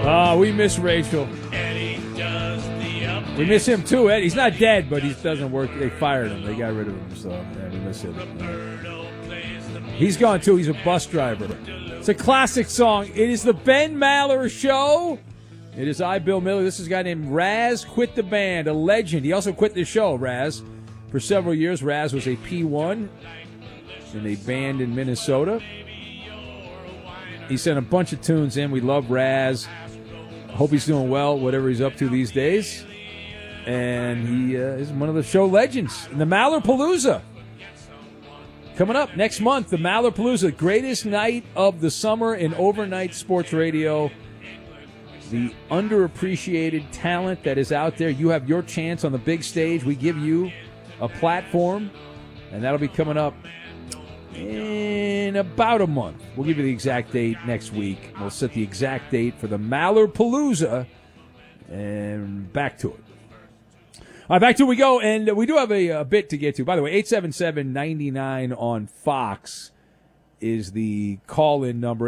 We miss Rachel. We miss him too, Ed. He's not dead, but he doesn't work. They fired him. They got rid of him, so yeah, we miss him. He's gone too. He's a bus driver. It's a classic song. It is the Ben Maller Show. It is I, Bill Miller. This is a guy named Raz quit the band, a legend. He also quit the show, Raz. For several years, Raz was a P1 in a band in Minnesota. He sent a bunch of tunes in. We love Raz. Hope he's doing well, whatever he's up to these days. And he is one of the show legends. And the Mallerpalooza. Coming up next month, the Mallerpalooza, greatest night of the summer in overnight sports radio. The underappreciated talent that is out there. You have your chance on the big stage. We give you a platform, and that'll be coming up in about a month. We'll give you the exact date next week. We'll set the exact date for the Mallerpalooza, and back to it. All right, back to it we go, and we do have a bit to get to. By the way, 877-99 on Fox is the call-in number,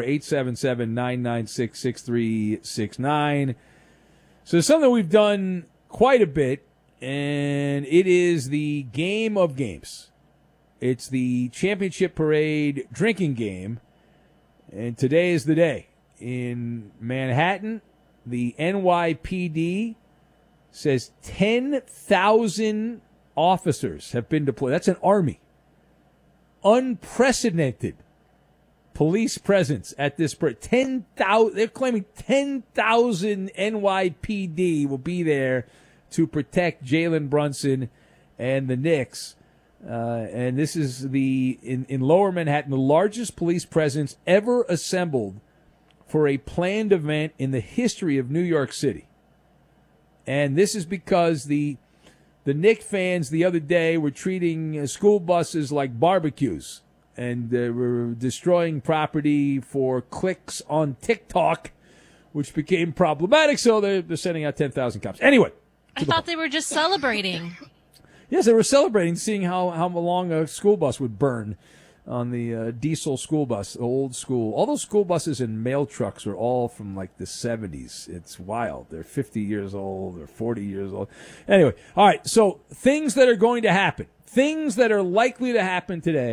877-996-6369. So something we've done quite a bit, and it is the game of games. It's the championship parade drinking game, and today is the day. In Manhattan, the NYPD says 10,000 officers have been deployed. That's an army. Unprecedented police presence at this parade. 10,000. They're claiming 10,000 NYPD will be there to protect Jalen Brunson and the Knicks. And this is in Lower Manhattan, the largest police presence ever assembled for a planned event in the history of New York City. And this is because the Knicks fans the other day were treating school buses like barbecues and were destroying property for clicks on TikTok, which became problematic. So they're sending out 10,000 cops. Anyway. I thought they were just celebrating. Yes, they were celebrating, seeing how long a school bus would burn on the diesel school bus, old school. All those school buses and mail trucks are all from like the 70s. It's wild. They're 50 years old or 40 years old. Anyway, all right, so things that are going to happen, things that are likely to happen today.